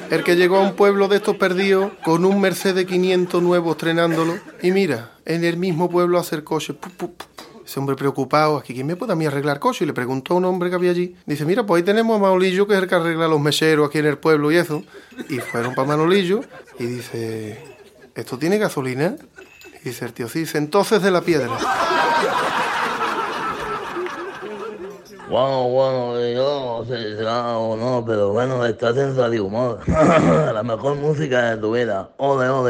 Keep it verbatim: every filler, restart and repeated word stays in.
El que llegó a un pueblo de estos perdidos con un Mercedes quinientos nuevo estrenándolo y mira, en el mismo pueblo hacer coche. Pu, pu, pu. Ese hombre preocupado, aquí quién me puede a mí arreglar coche, y le preguntó a un hombre que había allí. Dice, mira, pues ahí tenemos a Manolillo, que es el que arregla los meseros aquí en el pueblo y eso. Y fueron para Manolillo y dice, ¿esto tiene gasolina? Y dice el tío, sí, dice, entonces de la piedra. Bueno, bueno, yo no sé si será o no, pero bueno, estás en Radio Humor. La mejor música de tu vida. Ole, ole.